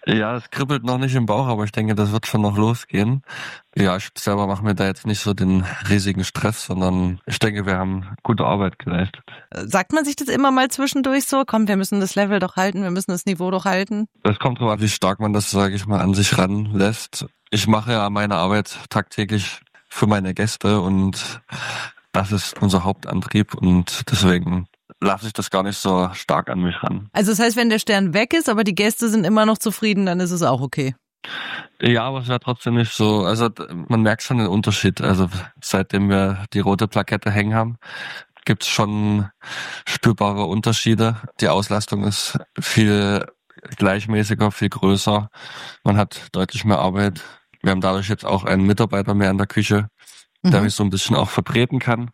Ja, es kribbelt noch nicht im Bauch, aber ich denke, das wird schon noch losgehen. Ja, ich selber mache mir da jetzt nicht so den riesigen Stress, sondern ich denke, wir haben gute Arbeit geleistet. Sagt man sich das immer mal zwischendurch so? Komm, wir müssen das Level doch halten, wir müssen das Niveau doch halten? Es kommt drauf an, wie stark man das, sage ich mal, an sich ranlässt. Ich mache ja meine Arbeit tagtäglich für meine Gäste und das ist unser Hauptantrieb und deswegen lasse ich das gar nicht so stark an mich ran. Also das heißt, wenn der Stern weg ist, aber die Gäste sind immer noch zufrieden, dann ist es auch okay? Ja, aber es wäre trotzdem nicht so, also man merkt schon den Unterschied. Also seitdem wir die rote Plakette hängen haben, gibt's schon spürbare Unterschiede. Die Auslastung ist viel gleichmäßiger, viel größer. Man hat deutlich mehr Arbeit. Wir haben dadurch jetzt auch einen Mitarbeiter mehr in der Küche, der mich so ein bisschen auch vertreten kann.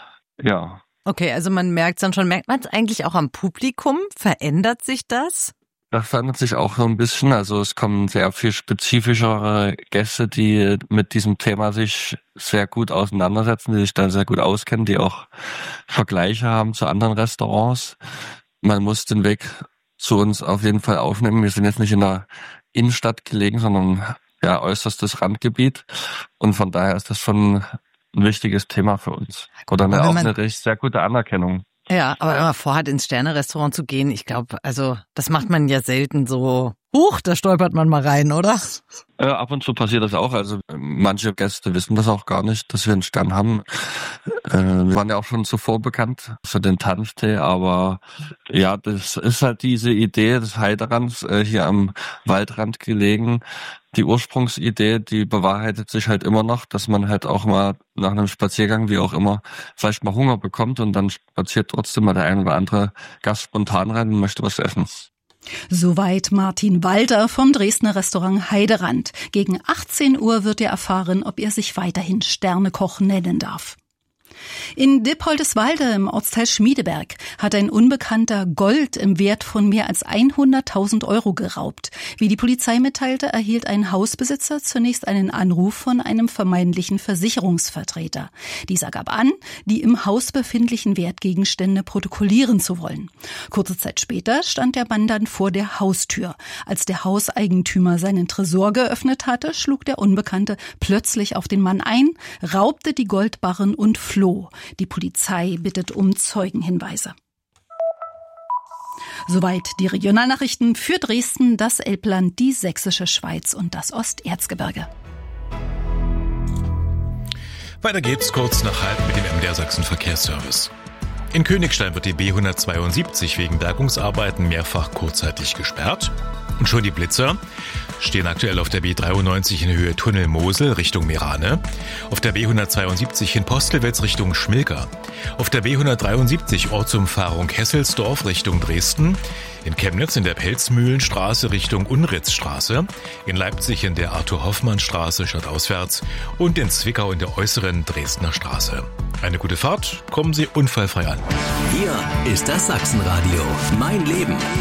Ja. Okay, also man merkt es dann schon. Merkt man es eigentlich auch am Publikum? Verändert sich das? Das verändert sich auch so ein bisschen. Also es kommen sehr viel spezifischere Gäste, die mit diesem Thema sich sehr gut auseinandersetzen, die sich da sehr gut auskennen, die auch Vergleiche haben zu anderen Restaurants. Man muss den Weg zu uns auf jeden Fall aufnehmen. Wir sind jetzt nicht in der Innenstadt gelegen, sondern ja äußerstes Randgebiet. Und von daher ist das schon ein wichtiges Thema für uns. Oder eine sehr gute Anerkennung. Ja, aber wenn man vorhat, ins Sterne-Restaurant zu gehen, ich glaube, also das macht man ja selten so, da stolpert man mal rein, oder? Ab und zu passiert das auch. Also manche Gäste wissen das auch gar nicht, dass wir einen Stern haben. Wir waren ja auch schon zuvor bekannt für den Tanztee, aber ja, das ist halt diese Idee des Heiderands hier am Waldrand gelegen. Die Ursprungsidee, die bewahrheitet sich halt immer noch, dass man halt auch mal nach einem Spaziergang, wie auch immer, vielleicht mal Hunger bekommt und dann spaziert trotzdem mal der ein oder andere Gast spontan rein und möchte was essen. Soweit Martin Walter vom Dresdner Restaurant Heiderand. Gegen 18 Uhr wird er erfahren, ob er sich weiterhin Sternekoch nennen darf. In Dippoldeswalde im Ortsteil Schmiedeberg hat ein Unbekannter Gold im Wert von mehr als 100.000 Euro geraubt. Wie die Polizei mitteilte, erhielt ein Hausbesitzer zunächst einen Anruf von einem vermeintlichen Versicherungsvertreter. Dieser gab an, die im Haus befindlichen Wertgegenstände protokollieren zu wollen. Kurze Zeit später stand der Mann dann vor der Haustür. Als der Hauseigentümer seinen Tresor geöffnet hatte, schlug der Unbekannte plötzlich auf den Mann ein, raubte die Goldbarren und floh. Die Polizei bittet um Zeugenhinweise. Soweit die Regionalnachrichten für Dresden, das Elbland, die Sächsische Schweiz und das Osterzgebirge. Weiter geht's kurz nach halb mit dem MDR Sachsen Verkehrsservice. In Königstein wird die B172 wegen Bergungsarbeiten mehrfach kurzzeitig gesperrt. Und schon die Blitzer stehen aktuell auf der B93 in Höhe Tunnel Mosel Richtung Merane, auf der B172 in Postelwitz Richtung Schmilka, auf der B173 Ortsumfahrung Hesselsdorf Richtung Dresden, in Chemnitz in der Pelzmühlenstraße Richtung Unritzstraße, in Leipzig in der Arthur-Hoffmann-Straße stadtauswärts und in Zwickau in der äußeren Dresdner Straße. Eine gute Fahrt, kommen Sie unfallfrei an. Hier ist das Sachsenradio. Mein Leben.